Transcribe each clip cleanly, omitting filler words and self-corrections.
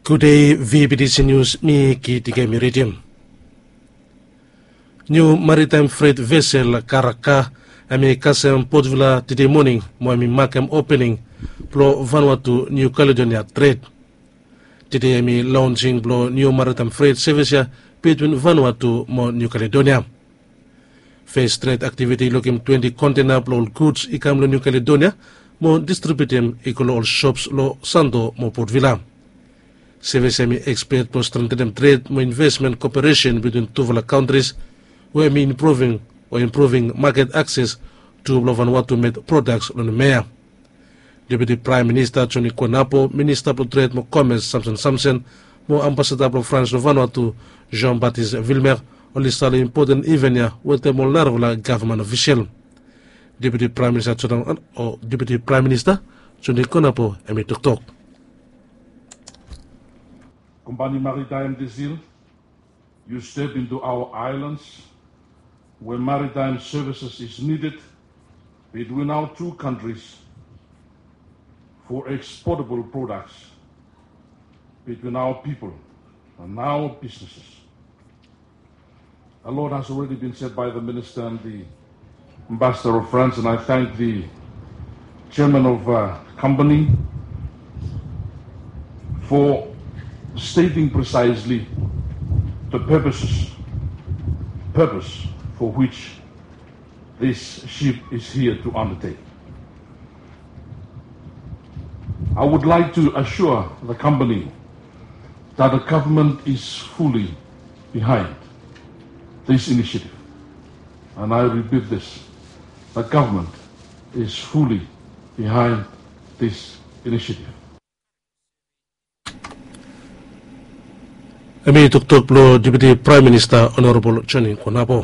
Good day, VBDC News, me Kitige Meridium. New maritime freight vessel Karaka, ami kasem Port Vila today morning, mo ami makem opening, plo Vanuatu, New Caledonia trade. Today ami launching plo new maritime freight service between Vanuatu mo New Caledonia. Face trade activity looking 20 container plo goods ikam lo New Caledonia, mo distributem ikolo all shops lo Sando mo Port Vila. Service ami expect to strengthen trade mo investment cooperation between two countries, where we improving market access to Vanuatu made products on the mayor. Deputy Prime Minister Tony Konapo, Minister for Trade mo Commerce Samson, mo Ambassador for France no Vanuatu Jean-Baptiste Vilmer, only started important event with the Molnarvola government official. Deputy Prime Minister Tony Konapo emi talk. Compagnie Maritime des Îles, you step into our islands where maritime services is needed between our two countries for exportable products between our people and our businesses. A lot has already been said by the Minister and the Ambassador of France, and I thank the Chairman of the company for stating precisely the purpose for which this ship is here to undertake. I would like to assure the company that the government is fully behind this initiative. And I repeat this, the government is fully behind this initiative. Ami Dr. Plo, Deputy Prime Minister Honorable Tony Konapo.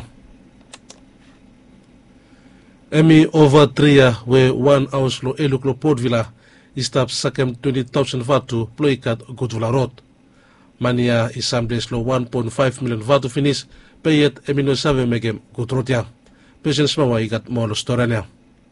Ami over 3 years where 1 house lo eluk Port Vila istab sakem 20,000 vatu ploikat Godvila Road. Mania isambles lo 1.5 million vatu finish payet emi no save megem Godrotia. Patience mawa ikat molo storania.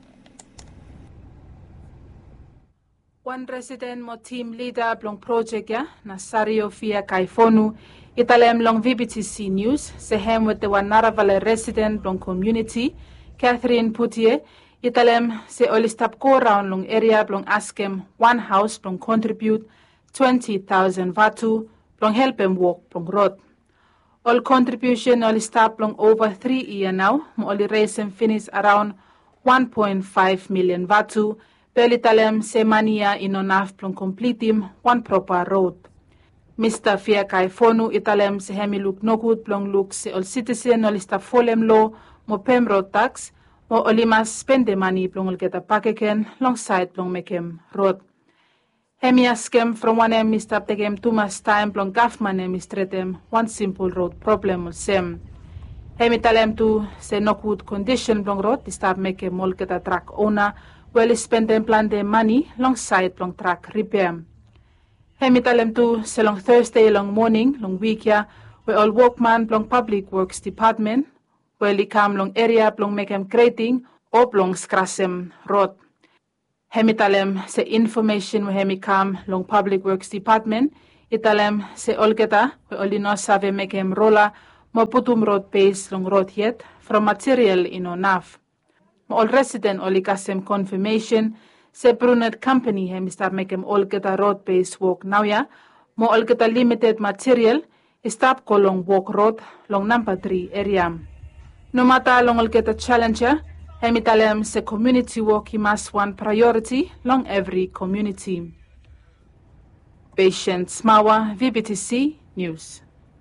One resident mo team leader blong project ya Nasario Fia Kaifonu italem long VBTC News sehem with the Wanaravale resident blong community Catherine Putier italem se olistap ko round long area blong askem one house blong contribute 20,000 vatu blong help em walk blong road. All contribution olistap blong over 3 years now mo oli raise and finish around 1.5 million vatu. Pelitalem semania inonaf plong completim one proper road. Mr. Fia Kaifonu italem se hemiluk nokut plong luk se all citizen olista folem lo mo pem road tax mo olimas spende money plong olgeta pakeken long side plong mekem road. Hemiaskem from one Mr. Tegem tumas time plong gafman emistretem one simple road problem sem. Hemitalem tu se nokut condition plong road distab mekem olgeta track owner well spend and plan their money long side long track repair. Hemitalem tu se long Thursday long morning long week ya we all workman long public works department well ikam long area long mekem creating or long scrassem road. Hemitalem se information we hemikam long public works department italem se olgeta we all no save mekem rolla mo putum road base long road yet from material inonaf. All resident olikasem confirmation se Brunet company hem start mekem all geta road based walk now ya mo all geta limited material stop kolong walk road long number 3 area. No matter long all geta challenger hem italem se community walk must one priority long every community. Patient Smawa VBTC News.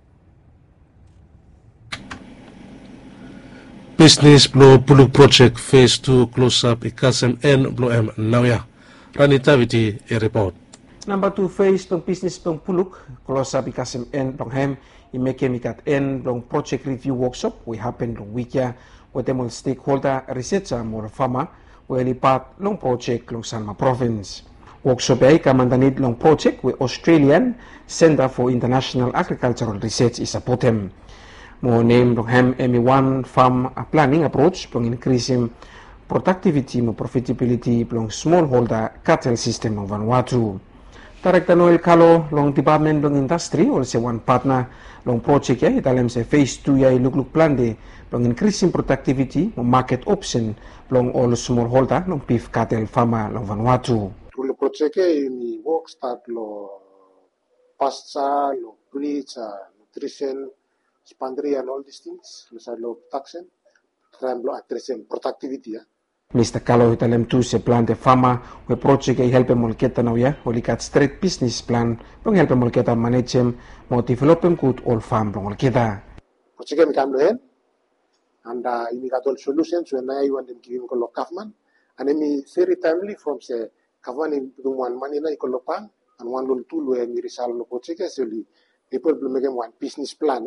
Business Blow Puluk Project Phase 2 close up ikasem N Blow M Nawya. Ranitavity a report. Number 2 phase tong business tong Puluk close up ikasem N Blow M imekemikat N Blow project review workshop we happen long week ya with them stakeholder researcher more farmer we part long project long Salma province. Workshop ay kamandanid long project we Australian Center for International Agricultural Research is support him. Mo name long hem one farm planning approach long increasing productivity mo profitability long smallholder cattle system of Vanuatu. Director Noel Calo long Department long Industry also one partner long project ya italem se phase 2 ya look plan de long increasing productivity market option long all smallholder long beef cattle farmer long Vanuatu. Through the project ni work start lo pasture, lo breeds, nutrition, spandry and all these things. Lo production, try lo addressing productivity ya. Mr. Calo italem tu se plan de farmer we project ay help mo kita na ya olikat straight business plan long help mo kita manage mo develop good all farm long kita. Project mi kam lo hen and ini katol solutions when I want them giving ko lo government and mi very timely from se government in one money na ko lo pang and one lo tu lo mi result lo project so li people will make one business plan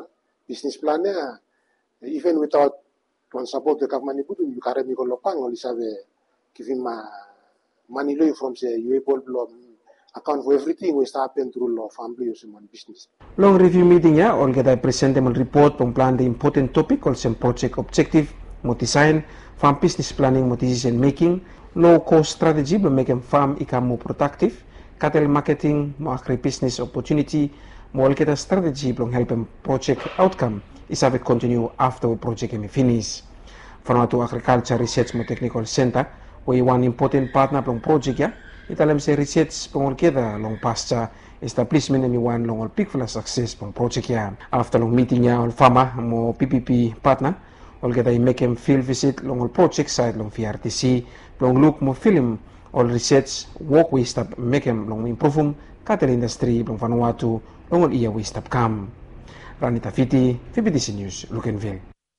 even without one support the government ibu you carry mi ko lo pang only sabe giving money lo from say you able to account for everything we start happen through law family or some business. Long review meeting ya all get I present them report on plan the important topic also project objective mo design farm business planning mo decision making low cost strategy to make farm become more productive cattle marketing mo agri business opportunity mo all get a strategy to help them project outcome is have continue after the project is finished. Vanuatu Agriculture Research mo Technical Center we one important partner from project ya italem se research pengol kita long pasca establishment ni one long peak for success peng project ya after long meeting ya on farmer mo PPP partner all kita make him field visit long project site long VRTC long look mo film all research work we stop make him long improve cattle industry long Vanuatu long iya we stop come Ranita Fiti VBTC News Lukenville.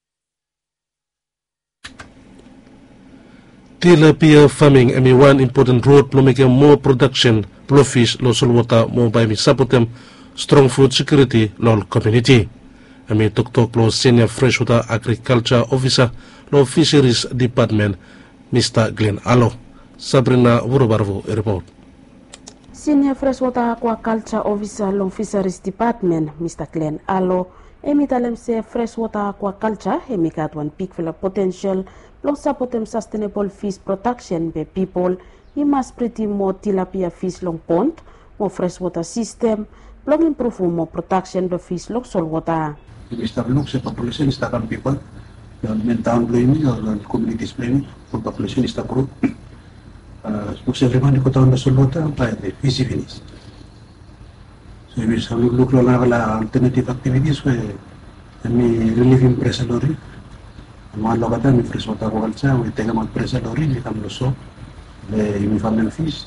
Tilapia farming ami one important road to make more production pro fish lo sulwata mo by mi supportem strong food security lo community ami tok lo senior freshwater agriculture officer lo fisheries department Mr. Glenn Allo. Sabrina Wurubarvo report. Senior freshwater aquaculture officer lo fisheries department Mr. Glenn Allo emitalem se freshwater aquaculture emikat one peak for potential long supportem sustainable fish production by people he must pretty more tilapia fish long pond more freshwater system long improve more production the fish long saltwater. Establish a population is taken people mental planning or community planning for population is approved. Everyone ko taon na saltwater by the fish finish. So we shall look at alternative activities where relieving pressure lorry. Mga lokata mi freshwater aquaculture we take mga pressure lorry ni kam loso le mi farming fish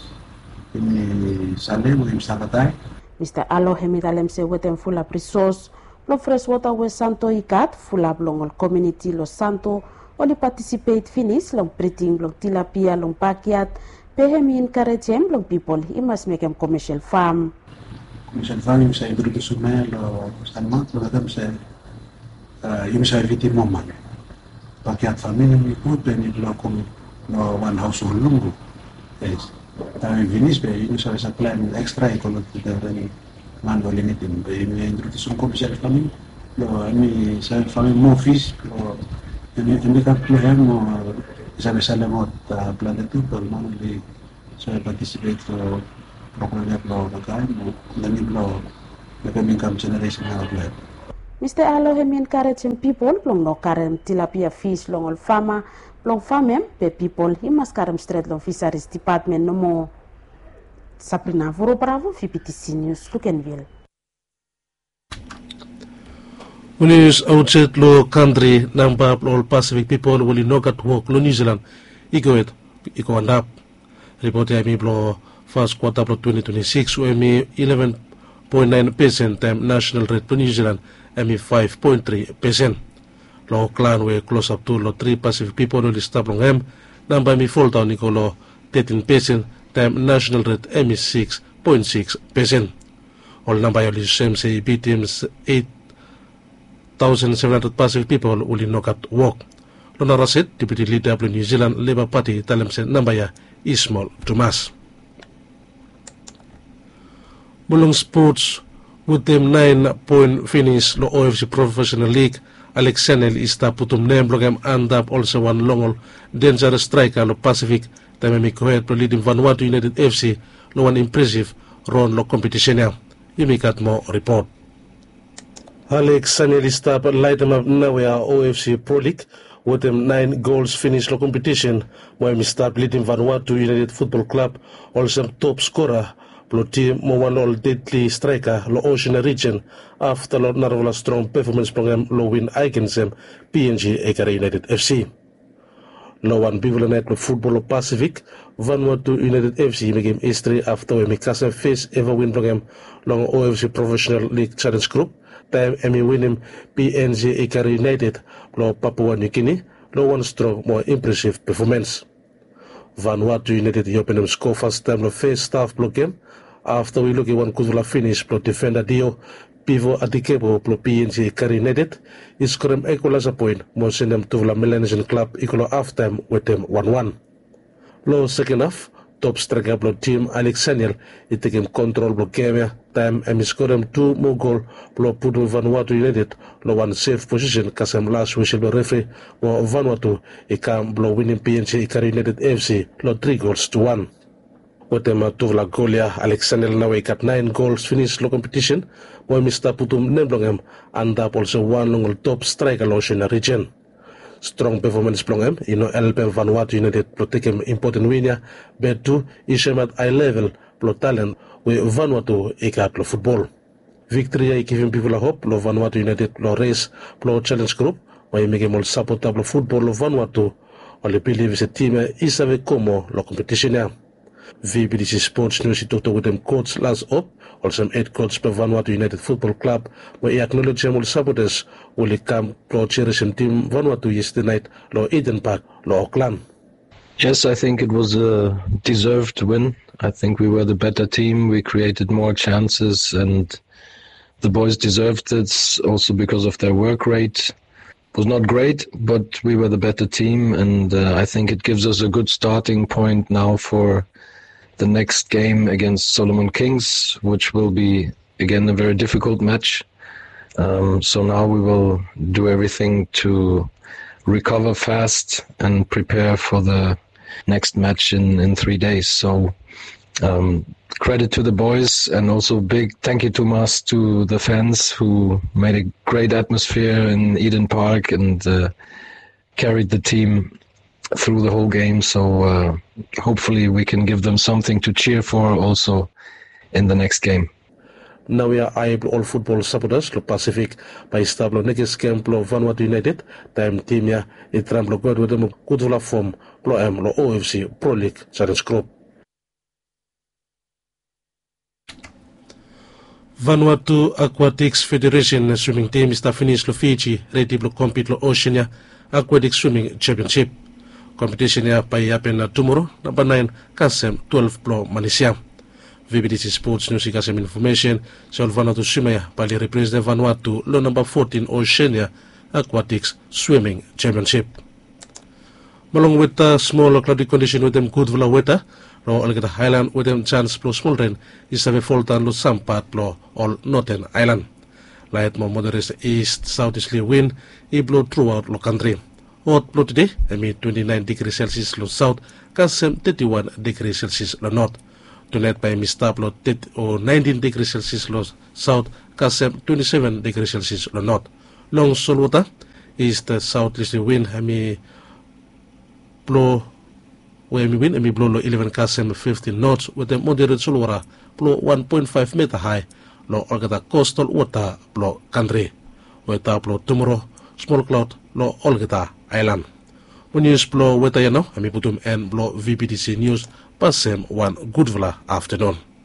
ni sale mo im sakatay. Mr. Allo hemitalem se wetem full up resource lo freshwater we santo ikat full up long community lo santo only participate finish long breeding long tilapia long pakiat pehemi encourage long people he must make commercial farm. Commercial farming sa introduce lo sanma lo kadam sa im sa eviti moment. Pakiat family ni put ni lo kom no one household lungu yes time finish be ini sa plan extra economic dari mando limitin be ini introduce commercial farming lo ini sa farming more fish lo ini kan plan mo sa mo plan itu kalau mana di saya participate lo program lo nakai mo dani lo income generation na plan. Mr. Allo hemi encouraging people long no karem tilapia fish long all farmer long farmem pe people he must karem straight long fisheries department no more. Sabrina Voro Bravo VBTC News Lukenville. News outside lo country number all Pacific people will not at work lo New Zealand iko andap report ya mi blo first quarter of 2026 emi 11.9% time national rate to New Zealand emi 5.3%. Lo clan we close up to lo 3 Pacific people will stop long hem number mi fall down iko lo 13% time national rate emi 6.6%. All number yo same say BTM's 8,700 Pacific people will not at work. Lo narasit deputy leader of New Zealand Labour Party talem se number ya Ismail Tumas. Bulong sports with them 9-point finish lo OFC Professional League Alex Senel ista putum nemblogam andap also one long dangerous striker lo Pacific time mi kohet pro leading Vanuatu United FC lo one impressive ron lo competition ya. Imikat mo report. Alex Sanyeli stop light up now OFC Pro League with them 9 goals finish lo competition where we start leading Vanuatu United Football Club also top scorer lo team mo one all deadly striker lo Ocean region after lo narvala strong performance program lo win against PNG Ekara United FC. Lo one people night lo football lo Pacific Vanuatu United FC me game history after we Mikasa face ever win program lo OFC Professional League Challenge Group time Emmy winning PNG Ekara United lo Papua New Guinea lo one strong more impressive performance. Vanuatu United open score first time lo face staff block game after we look at one good finish pro defender Dio Pivo Adikebo pro PNG Ekara United is scoring equal as a point mo send them to the Melanesian club equal half time with them 1-1. Lo second half top striker pro team Alex Sanyel it take him control pro game time and score him 2 more goal pro Pudu Vanuatu United lo one safe position kasam last whistle pro referee mo Vanuatu ikam pro winning PNG Ekara United FC lo 3-1. With them Tuvla Golia Alexander Nawe got 9 goals finish lo competition while Mr. Putum Nemblongem and up also one long top striker lo in the region. Strong performance Blongem, LP Vanuatu United pro take him important winner, but two ishem at eye level pro talent with Vanuatu Eka pro football. Victory giving people a hope lo Vanuatu United lo race pro challenge group while making all support lo football lo Vanuatu only believe is a team isave como lo competition ya. VBDC Sports News talked with them coach last up, also 8 coach per Vanuatu United Football Club, where he acknowledged all supporters will come pro cherishing team Vanuatu yesterday night, lo Eden Park, lo Auckland. Yes, I think it was a deserved win. I think we were the better team. We created more chances and the boys deserved it also because of their work rate. It was not great, but we were the better team and I think it gives us a good starting point now for the next game against Solomon Kings, which will be again a very difficult match. So now we will do everything to recover fast and prepare for the next match in 3 days. So credit to the boys and also big thank you to the fans who made a great atmosphere in Eden Park and carried the team through the whole game, so hopefully we can give them something to cheer for also in the next game. Now we are able all football supporters lo Pacific by stablo next game lo Vanuatu United time team ya itram lo god with them good form lo lo OFC Pro League Challenge Group. Vanuatu Aquatics Federation swimming team is finished lo Fiji ready to compete lo Oceania Aquatic Swimming Championship. Competition ya pay happen tomorrow, number 9, Kasem 12 Plo Malaysia. VBDC Sports News Kasem information, Sol Vanuatu Swimmer, Pali represent Vanuatu, lo number 14 Oceania Aquatics Swimming Championship. Along with the small cloudy condition with them good weather, lo Algeta Highland with them chance Plo small rain, is a fault and lo some part Plo all Northern Island. Light more moderate east southeasterly wind, it blow throughout lo country. Hot blow today, 29 degrees Celsius lo south, Kasem 31 degrees Celsius lo north. Tonight by Mistap lo 19 degrees Celsius lo south, Kasem 27 degrees Celsius lo north. Long Solwata, east southeasterly wind, blow lo 11 Kasem 15 knots with a moderate Solwara, blow 1.5 meter high, lo Olgata coastal water blow country. Weather blow tomorrow, small cloud lo Olgata Island. When news blow weather putum and blow VBDC news pasem one good afternoon.